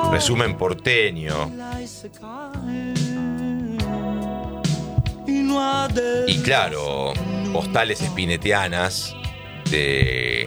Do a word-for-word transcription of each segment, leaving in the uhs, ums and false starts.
Resumen porteño. Y claro, postales espinetianas de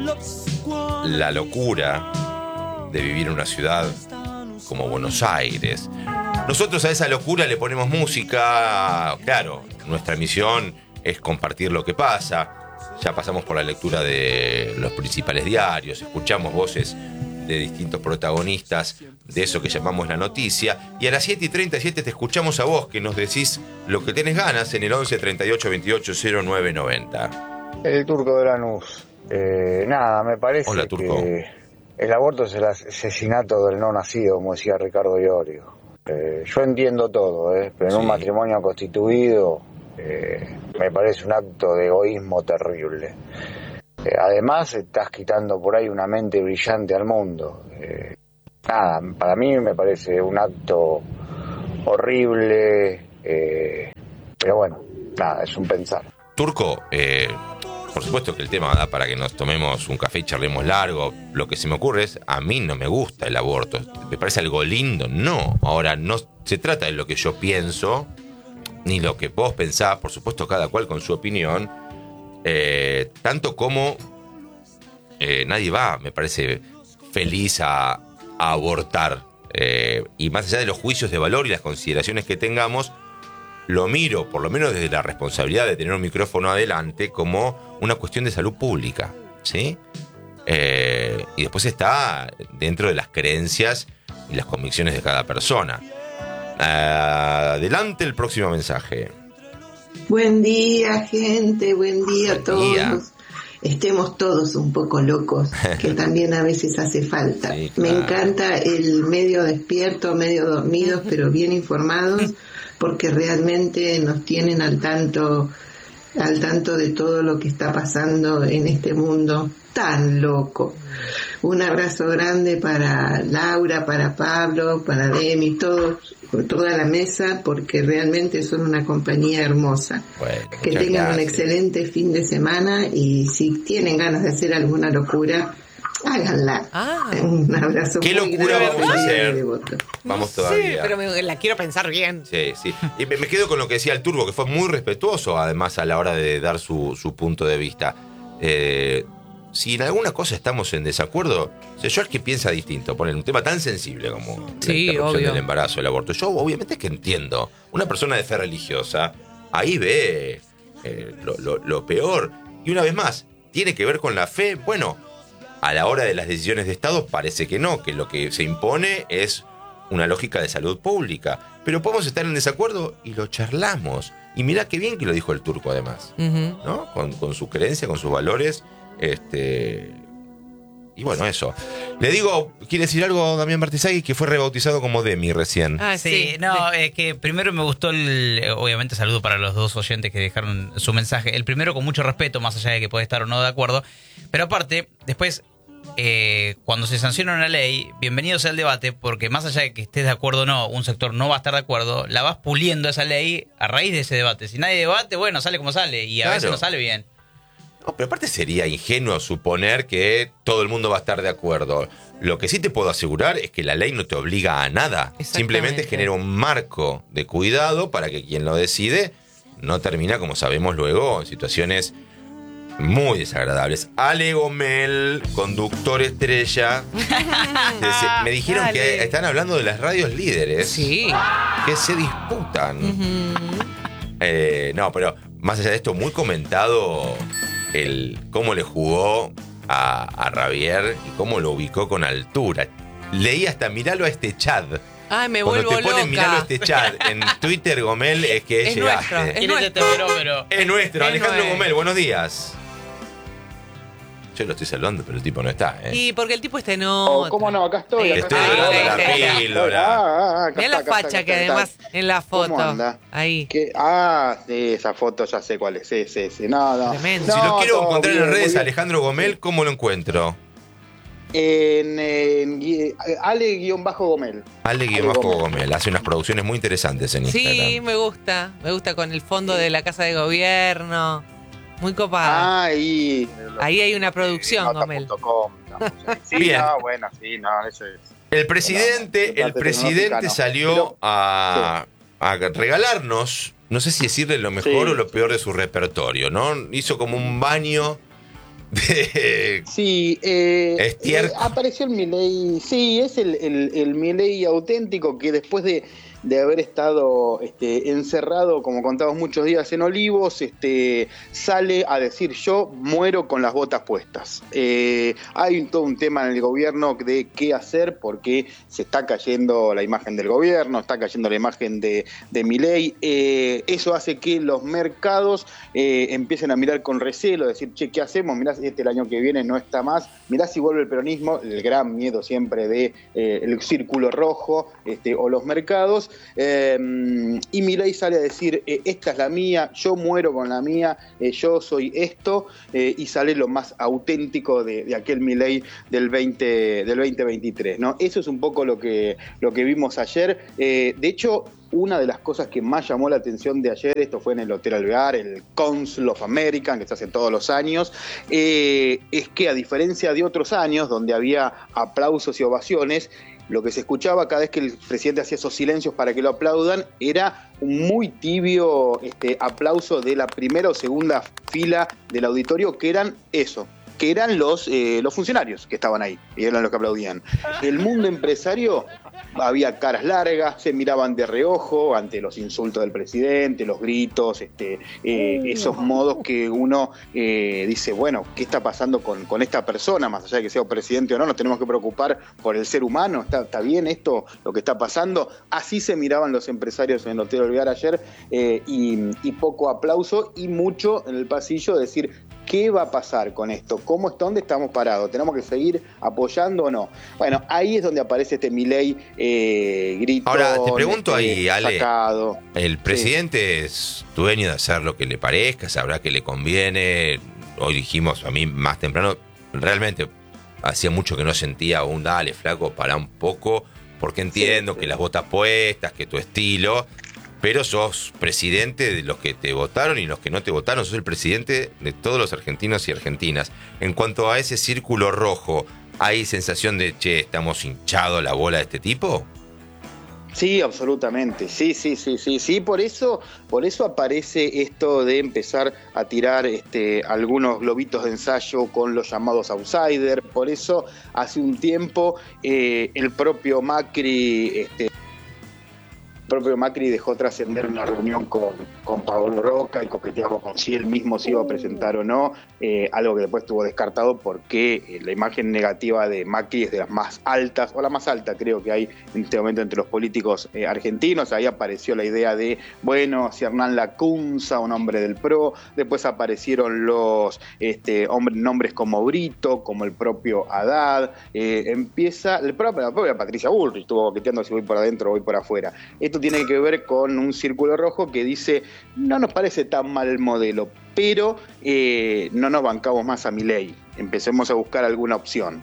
la locura de vivir en una ciudad como Buenos Aires. Nosotros a esa locura le ponemos música. Claro, nuestra misión es compartir lo que pasa. Ya pasamos por la lectura de los principales diarios, escuchamos voces de distintos protagonistas de eso que llamamos la noticia, y a las siete y treinta y siete te escuchamos a vos, que nos decís lo que tenés ganas en el once treinta y ocho veintiocho cero nueve noventa. El Turco de Lanús. Eh, nada, me parece Hola, Turco. que el aborto es el asesinato del no nacido, como decía Ricardo Iorio. Eh, yo entiendo todo, eh, pero en Sí. un matrimonio constituido eh, me parece un acto de egoísmo terrible. Eh, además, estás quitando por ahí una mente brillante al mundo. Eh, nada, para mí me parece un acto horrible, eh, pero bueno, nada, es un pensar. Turco, eh, por supuesto que el tema da para que nos tomemos un café y charlemos largo. Lo que se me ocurre es, a mí no me gusta el aborto. ¿Me parece algo lindo? No. Ahora, no se trata de lo que yo pienso, ni lo que vos pensás, por supuesto cada cual con su opinión, eh, tanto como eh, nadie va, me parece, feliz a, a abortar. Eh, y más allá de los juicios de valor y las consideraciones que tengamos, lo miro, por lo menos desde la responsabilidad de tener un micrófono adelante, como una cuestión de salud pública, ¿sí? Eh, y después está dentro de las creencias y las convicciones de cada persona. Adelante el próximo mensaje. Buen día, gente, buen día a todos. Día. Estemos todos un poco locos, que también a veces hace falta. Sí, Me claro. encanta el medio despierto, medio dormidos, pero bien informados, porque realmente nos tienen al tanto, al tanto de todo lo que está pasando en este mundo tan loco. Un abrazo grande para Laura, para Pablo, para Demi, todos, toda la mesa, porque realmente son una compañía hermosa. Bueno, Que muchas tengan un gracias. excelente fin de semana, y si tienen ganas de hacer alguna locura, háganla. Ah. Un abrazo. ¿Qué muy locura grande, vamos a feliz hacer? de voto. Vamos Sí, todavía. pero me, la quiero pensar bien. Sí, sí. Y me, me quedo con lo que decía el Turco, que fue muy respetuoso, además, a la hora de dar su, su punto de vista. Eh, si en alguna cosa estamos en desacuerdo, o sea, yo al que piensa distinto, poner un tema tan sensible como Sí, la interrupción obvio. del embarazo, el aborto. Yo obviamente es que entiendo. Una persona de fe religiosa ahí ve eh, lo, lo, lo peor. Y una vez más, ¿tiene que ver con la fe? Bueno, a la hora de las decisiones de Estado parece que no, que lo que se impone es una lógica de salud pública. Pero podemos estar en desacuerdo y lo charlamos. Y mirá qué bien que lo dijo el Turco, además, Ujú. ¿no? Con, con su creencia, con sus valores. Este. Y bueno, eso. Le digo, ¿quiere decir algo Damián Martizagui, que fue rebautizado como Demi recién? Ah, Sí, sí. no, es que primero me gustó el, obviamente saludo para los dos oyentes que dejaron su mensaje. El primero con mucho respeto, más allá de que puede estar o no de acuerdo. Pero aparte, después, eh, cuando se sanciona una ley, bienvenido sea el debate, porque más allá de que estés de acuerdo o no, un sector no va a estar de acuerdo, la vas puliendo esa ley a raíz de ese debate. Si nadie debate, bueno, sale como sale, y a Claro. veces no sale bien. No, pero aparte sería ingenuo suponer que todo el mundo va a estar de acuerdo. Lo que sí te puedo asegurar es que la ley no te obliga a nada. Exactamente. Simplemente genera un marco de cuidado para que quien lo decide no termina, como sabemos luego, en situaciones muy desagradables. Ale Gomel, conductor estrella. Se- me dijeron Dale. que están hablando de las radios líderes Sí. que se disputan. Ujú. Eh, no, pero más allá de esto, muy comentado el cómo le jugó a, a Javier y cómo lo ubicó con altura. Leí hasta miralo a este chat. Ay, me Cuando vuelvo te ponen miralo a loca. este chat en Twitter, Gomel, es que Es llegaste. nuestro, es ¿Quién es este fenómeno? Es nuestro, Es Alejandro nuestro. Gomel, buenos días. Yo lo estoy saludando, pero el tipo no está, ¿eh? Y porque el tipo este no. Oh, ¿cómo no? Acá estoy. acá Estoy Ahí, dorando ahí, la ahí, ahí. píldora. Ah, ah, acá Mirá está, la acá facha está, acá que está. además en la foto. ¿Cómo anda? Ahí. ¿Qué? Ah, sí, esa foto ya sé cuál es. Sí, sí, sí. No, no. Tremendo. Si lo No, quiero todo encontrar bien, en muy redes, bien. Alejandro Gomel, ¿cómo lo encuentro? En, en gui- Ale-Gomel. Ale-Gomel. Gomel. Hace unas producciones muy interesantes en Instagram. Sí, me gusta. Me gusta con el fondo de la Casa de Gobierno. Muy copada. Ah, ahí. Ahí hay una producción, Gomel. Nota punto com, estamos ahí. Sí, Bien. no, bueno, sí, no, eso es. El presidente, Bueno, el presidente salió Pero, a, a regalarnos, no sé si decirle lo mejor Sí, o lo peor de su repertorio, ¿no? Hizo como un baño de... Sí, eh, eh, Estiércol. apareció el Milei, sí, es el, el, el Milei auténtico que después de, de haber estado este, encerrado, como contamos, muchos días en Olivos, este, sale a decir yo muero con las botas puestas. Eh, hay un, todo un tema en el gobierno de qué hacer porque se está cayendo la imagen del gobierno, está cayendo la imagen de, de Milei. Eh, eso hace que los mercados eh, empiecen a mirar con recelo, decir, che, ¿qué hacemos? Mirá, este el año que viene no está más, mirá si vuelve el peronismo, el gran miedo siempre de eh, el círculo rojo este, o los mercados, eh, y Milei sale a decir, eh, esta es la mía, yo muero con la mía, eh, yo soy esto, eh, y sale lo más auténtico de, de aquel Milei del, veinte, del veinte veintitrés, ¿no? Eso es un poco lo que, lo que vimos ayer. Eh, de hecho, una de las cosas que más llamó la atención de ayer, esto fue en el Hotel Alvear, el Council of America, que se hace todos los años, eh, es que a diferencia de otros años, donde había aplausos y ovaciones, lo que se escuchaba cada vez que el presidente hacía esos silencios para que lo aplaudan era un muy tibio este, aplauso de la primera o segunda fila del auditorio, que eran eso, que eran los, eh, los funcionarios que estaban ahí, y eran los que aplaudían. El mundo empresario, había caras largas, se miraban de reojo ante los insultos del presidente, los gritos, este, eh, esos modos que uno eh, dice, bueno, ¿qué está pasando con, con esta persona? Más allá de que sea presidente o no, nos tenemos que preocupar por el ser humano, ¿está, está bien esto, lo que está pasando? Así se miraban los empresarios en el Hotel Alvear ayer, eh, y, y poco aplauso y mucho en el pasillo decir, ¿qué va a pasar con esto? ¿Cómo, ¿Dónde estamos parados? ¿Tenemos que seguir apoyando o no? Bueno, ahí es donde aparece este Milei eh, grito. Ahora, te pregunto este, ahí, Ale, sacado. el presidente sí. es dueño de hacer lo que le parezca, sabrá que le conviene. Hoy dijimos, a mí más temprano, realmente hacía mucho que no sentía un dale, flaco, para un poco, porque entiendo sí, sí. que las botas puestas, que tu estilo... Pero sos presidente de los que te votaron y los que no te votaron, sos el presidente de todos los argentinos y argentinas. En cuanto a ese círculo rojo, ¿hay sensación de, che, estamos hinchados la bola de este tipo? Sí, absolutamente, sí, sí, sí, sí, sí, por eso, por eso aparece esto de empezar a tirar este, algunos globitos de ensayo con los llamados outsiders, por eso hace un tiempo eh, el propio Macri... Este, El propio Macri dejó trascender una reunión con, con Paolo Roca y coqueteaba con si él mismo se iba a presentar o no, eh, algo que después estuvo descartado porque eh, la imagen negativa de Macri es de las más altas, o la más alta creo que hay en este momento entre los políticos eh, argentinos. Ahí apareció la idea de, bueno, si Hernán Lacunza, un hombre del P R O, después aparecieron los este, hombres, nombres como Brito, como el propio Haddad, eh, empieza, el propio, la propia Patricia Bullrich estuvo coqueteando si voy por adentro o voy por afuera. Esto tiene que ver con un círculo rojo que dice, no nos parece tan mal el modelo, pero eh, no nos bancamos más a Milei, empecemos a buscar alguna opción.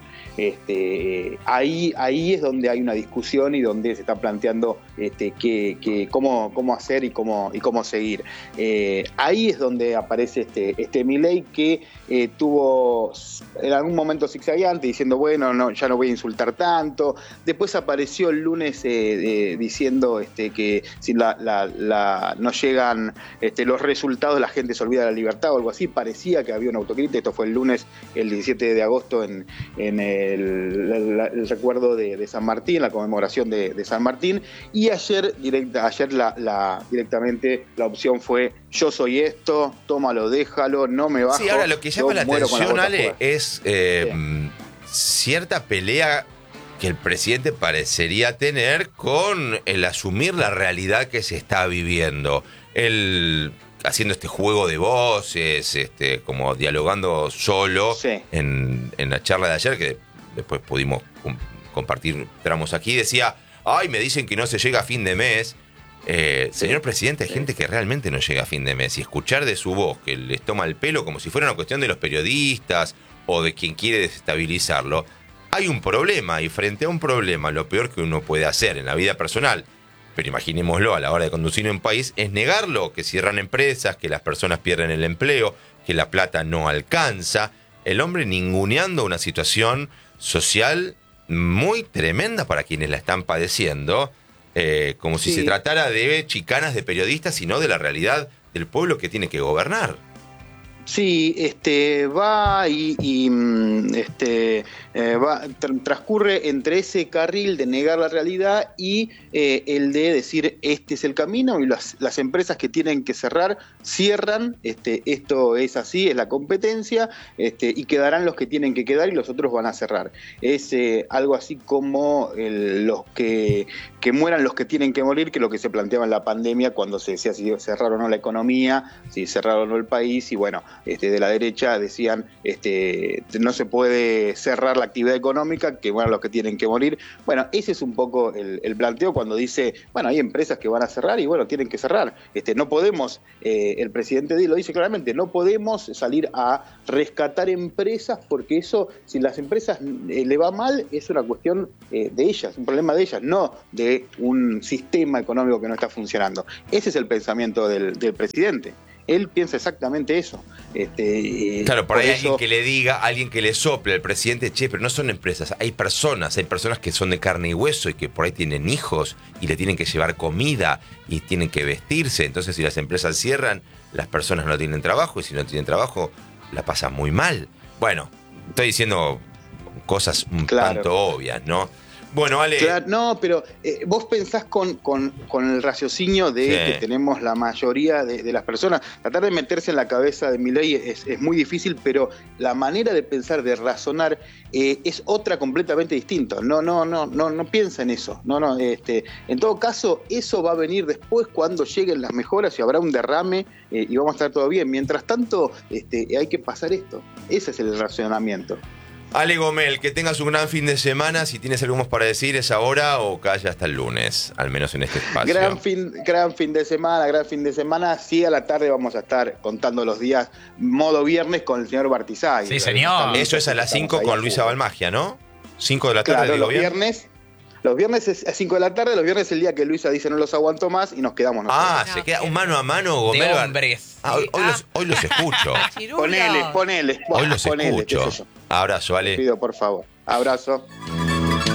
Este, ahí, ahí es donde hay una discusión y donde se está planteando este, que, que cómo, cómo hacer y cómo, y cómo seguir. Eh, ahí es donde aparece este, este Milei que eh, tuvo en algún momento zigzagueante diciendo, bueno, no, ya no voy a insultar tanto. Después apareció el lunes eh, eh, diciendo este, que si la, la, la, no llegan este, los resultados, la gente se olvida de la libertad o algo así. Parecía que había una autocrítica. Esto fue el lunes, el diecisiete de agosto, en, en el, el, el recuerdo de, de San Martín, la conmemoración de, de San Martín. Y ayer, directa, ayer la, la, directamente la opción fue, yo soy esto, tómalo, déjalo, no me bajo. Sí, ahora lo que llama la atención, Ale, es eh, sí. cierta pelea que el presidente parecería tener con el asumir la realidad que se está viviendo. El... haciendo este juego de voces, este, como dialogando solo sí. en, en la charla de ayer, que después pudimos com- compartir tramos aquí, decía, ay, me dicen que no se llega a fin de mes. Eh, sí. Señor presidente, hay sí. gente que realmente no llega a fin de mes, y escuchar de su voz que les toma el pelo como si fuera una cuestión de los periodistas o de quien quiere desestabilizarlo, hay un problema, y frente a un problema, lo peor que uno puede hacer en la vida personal, pero imaginémoslo a la hora de conducir un país, es negarlo, que cierran empresas, que las personas pierden el empleo, que la plata no alcanza. El hombre ninguneando una situación social muy tremenda para quienes la están padeciendo, eh, como si Sí. se tratara de chicanas de periodistas y no de la realidad del pueblo que tiene que gobernar. Sí, este va y, y, mm, este eh, va, tr- transcurre entre ese carril de negar la realidad y eh, el de decir este es el camino y las, las empresas que tienen que cerrar cierran, este esto es así, es la competencia, este y quedarán los que tienen que quedar y los otros van a cerrar. Es eh, algo así como el- los que que mueran los que tienen que morir, que es lo que se planteaba en la pandemia cuando se decía si cerrar o no la economía, si cerrar o no el país y bueno. Este, de la derecha decían este, no se puede cerrar la actividad económica, que bueno, los que tienen que morir. Bueno, ese es un poco el, el planteo cuando dice, bueno, hay empresas que van a cerrar y bueno, tienen que cerrar. Este, no podemos, eh, el presidente lo dice claramente, no podemos salir a rescatar empresas porque eso, si las empresas eh, le va mal, es una cuestión eh, de ellas, un problema de ellas, no de un sistema económico que no está funcionando. Ese es el pensamiento del, del presidente. Él piensa exactamente eso. Este, Claro, por ahí eso, alguien que le diga, alguien que le sople al presidente, che, pero no son empresas, hay personas, hay personas que son de carne y hueso y que por ahí tienen hijos y le tienen que llevar comida y tienen que vestirse. Entonces, si las empresas cierran, las personas no tienen trabajo y si no tienen trabajo, la pasan muy mal. Bueno, estoy diciendo cosas un Claro. tanto obvias, ¿no? Bueno, Ale. Claro, no, pero eh, vos pensás con, con, con el raciocinio de Sí. que tenemos la mayoría de, de las personas. Tratar de meterse en la cabeza de Milei es, es muy difícil, pero la manera de pensar, de razonar, eh, es otra completamente distinta. No, no, no, no, no piensa en eso. No, no, este, en todo caso, eso va a venir después cuando lleguen las mejoras y habrá un derrame eh, y vamos a estar todo bien. Mientras tanto, este, hay que pasar esto. Ese es el razonamiento. Ale Gomel, que tengas un gran fin de semana. Si tienes algo más para decir, es ahora o calla hasta el lunes, al menos en este espacio. Gran fin, gran fin de semana, gran fin de semana. Sí, a la tarde vamos a estar contando los días modo viernes con el señor Bartizay. Sí, señor. Eso es a las cinco Estamos ahí con a Luisa full. Balmagia, ¿no? cinco de la tarde, Claro, digo los bien. viernes. Los viernes es a cinco de la tarde, los viernes es el día que Luisa dice no los aguanto más y nos quedamos nosotros. Ah, No, se queda qué un mano a mano, Gomel. De Bar- hombres. Ah, hoy, hoy Ah. los, hoy los escucho. Chirulo. ponele, ponele. Hoy los ponele, qué escucho. sé yo. Abrazo, Te Ale. pido, por favor. Abrazo.